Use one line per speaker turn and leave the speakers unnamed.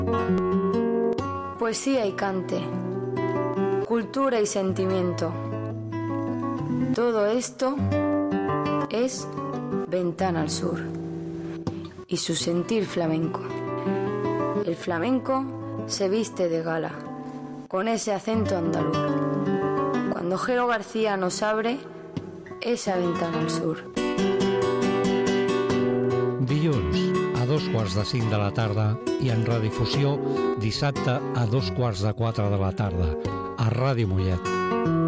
Poesía y cante, cultura y sentimiento. Todo esto es Ventana al Sur y su sentir flamenco. El flamenco se viste de gala, con ese acento andaluz. Cuando Jero García nos abre esa ventana al sur.
Dilluns, a 2:45 de la tarda, i en redifusió dissabte a 3:15 de la tarda, a Ràdio Mollet.